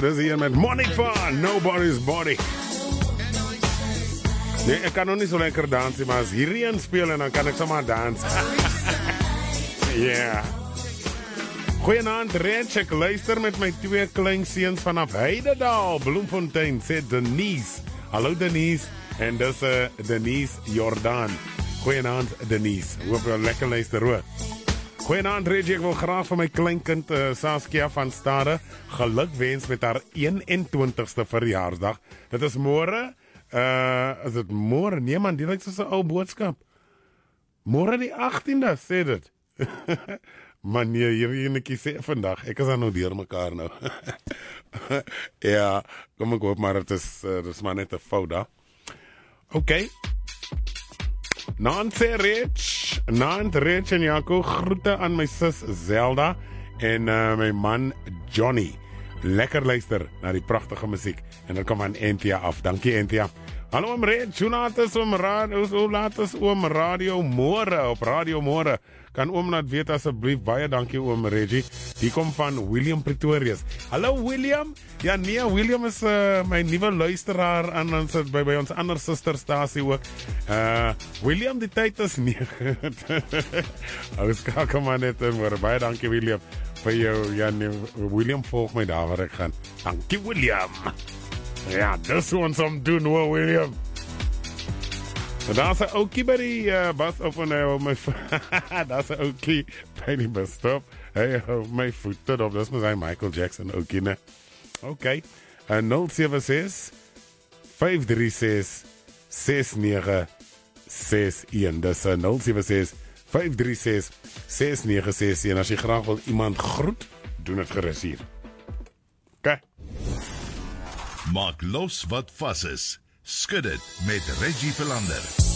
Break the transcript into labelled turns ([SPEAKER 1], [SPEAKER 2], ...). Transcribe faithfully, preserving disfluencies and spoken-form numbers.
[SPEAKER 1] dis hier met Monica, Nobody's Body. Nee, ek kan nog nie so lekker dansie, maar as hierdie een speel en dan kan ek sommer dans. Yeah. Goeienaand, Rich, ek luister met my twee klein seuns vanaf Heidedal, Bloemfontein, sê Denise. Hallo Denise, en dis uh, Denise Jordan. Goeienaand Denise, hoop jy lekker luister hoor. Goeienaand Reggie, ek wil graag vir my kleinkind uh, Saskia van Stade geluk wens met haar eenentwintigste verjaarsdag. Dit is môre, uh, is dit môre? Nee man, dit is soos 'n ou boodskap. Môre die agtiende, sê dit. Man, nee, hier enetjie sê vandag, ek is dan nou deur mekaar nou. Ja, kom ek hoop maar dit is, uh, dit is maar net 'n fout daar. Oké. Naan sê Rich, Naan Rich en Jaco, groete aan my sis Zelda en uh, my man Johnny. Lekker luister na die prachtige muziek. En dan kom aan Entia af. Dankie Entia. Hallo oom Rich, hoe laat is oom radio, hoe laat is oom radio môre, op radio môre? Kan oom laat weet asseblief, baie dankie oom Reggie. Die kom van William Pretorius. Hallo William? Ja nee, William is uh, my nuwe luisteraar aan ons by, by ons ander sisterstasie ook. Uh, William, die tyd is nege. Ou skakel maar net in, maar baie dankie William vir jou. Ja nee, William volg my daar waar ek gaan. Dankie William. Ja, dis hoe ons om doen hoor William. Daar is een oukie by die uh, bus op en hy hou my daar is een oukie by die bus stop. Hy hou my voet op. Dis my Michael Jackson oukie, ne? Ok. Uh, nul sewe ses vyf drie ses ses nege ses een. Dis uh, nul sewe ses vyf drie ses ses nege ses een. As jy graag wil iemand groet, doen het gerus hier. Ok.
[SPEAKER 2] Maak los wat vas is. Skud dit met Reggie Philander.